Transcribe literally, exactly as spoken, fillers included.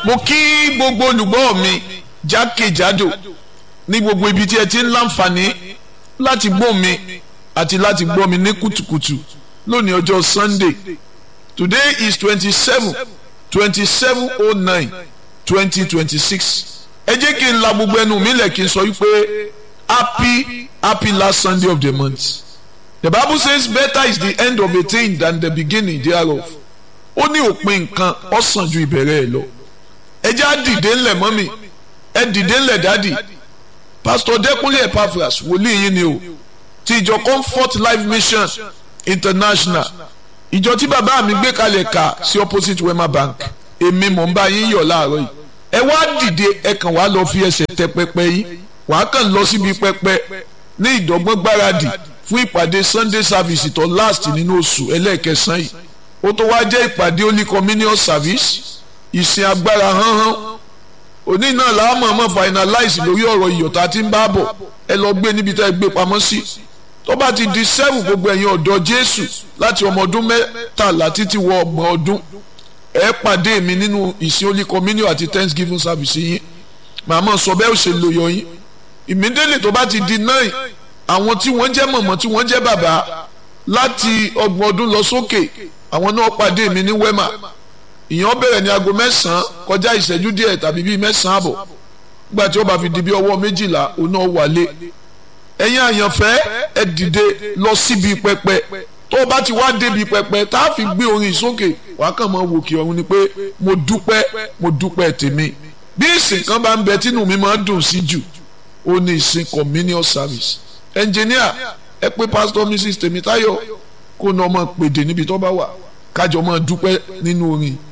mo kí gbogbo olùgbọ́ mi jákèjádò ní gbogbo ibi tí ẹ ti ń láǹfààní láti gbọ́ mi àti láti gbọ́ mi ní kùtùkùtù lónìí ọjọ́ Sunday. Today is twenty-seven twenty-seven oh nine twenty twenty-six. ẹ jẹ́ kí n la gbogbo ẹnu mi lẹ̀ kí n sọ wípé happy happy last Sunday of the month. The Bible says better is the end of a thing than the beginning thereof. Ó ní òpin nǹkan ó sàn ju ìbẹ̀rẹ̀ ẹ̀ lọ. Ẹ jẹ́ á dìde ńlẹ̀ mọ́mì, ẹ dìde ńlẹ̀ dádì. Pastor Dẹ́kunlé Epaphras wòlíì yín ni o ti ìjọ Comfort Life Mission International. Ìjọ tí bàbá mi gbé kalẹ̀ kà sí opposite Wema Bank. Èmi mò ń bá yín yọ̀ láàárọ̀ yìí. Ẹ wá dìde ẹ kàn wá lọ fi ẹsẹ̀ tẹ pẹpẹ yín. Wàá kàn lọ síbi pẹpẹ ní ìdọ́gbọ́n gbáradì fún ìpàdé Sunday service tó last nínú oṣù ẹlẹ́ẹ̀kẹsàn yìí. Ó tó wá jẹ́ ìpàdé Holy Communion service ìsìn agbára hánhán. Òní náà làwọn mọ̀ọ́mọ̀ finalize lórí ọ̀rọ̀ ìyọ̀tá tí ń bá bọ̀ ẹ lọ gbé níbi tá ẹ gbé pamọ́ sí. Tó bá ti di seven gbogbo ẹ̀yin ọ̀dọ́ Jésù láti ọmọ ọdún mẹ́tàlá títí wọ ọgbọ̀n ọdún ẹ pàdé mi nínú ìsìn Holy Communion àti Thanksgiving service yín. Màmá sọ bẹ́ẹ̀ ò ṣe lò yọ yín. Immediately tó bá ti di nine àwọn tí wọ́n jẹ́ mọ̀mọ́ tí wọ́n jẹ́ bàbá láti ọgbọ̀n ọdún lọ sókè àwọn náà pàdé mi ní Wema. Ìyẹn bẹ̀rẹ̀ ní aago mẹ́sàn-án kọjá ìṣẹ́jú díẹ̀ tàbí bíi mẹ́sàn-án àbọ̀ nígbà tí ó bá fi di bí ọwọ́ méjìlá òun náà wálé. Ẹ̀yin àyànfẹ́ ẹ dìde lọ síbi pẹpẹ tó bá ti wá débi pẹpẹ tá a fi gbé orin sókè wàá kàn mọ́ wòkè ọ̀run ni pé mo dúpẹ́ mo dúpẹ́ tèmi. Bí ìsìn kan bá ń bẹ tínú mi máa ń dùn sí jù ó ní ìsìn communion service. Engineer ẹ pé Pastor Missus Tèmítáyọ̀ kó ní ọmọ pèdè níbi tó bá wà kájọ máa dúpẹ́ nínú orin.